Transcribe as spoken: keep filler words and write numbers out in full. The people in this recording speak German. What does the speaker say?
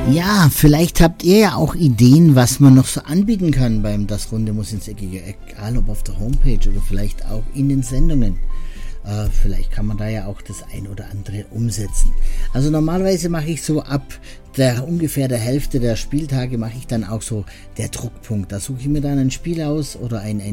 Ja, vielleicht habt ihr ja auch Ideen, was man noch so anbieten kann beim Das Runde muss ins Eckige, egal ob auf der Homepage oder vielleicht auch in den Sendungen. Äh, vielleicht kann man da ja auch das ein oder andere umsetzen. Also normalerweise mache ich so ab der ungefähr der Hälfte der Spieltage mache ich dann auch so der Druckpunkt. Da suche ich mir dann ein Spiel aus oder ein, ein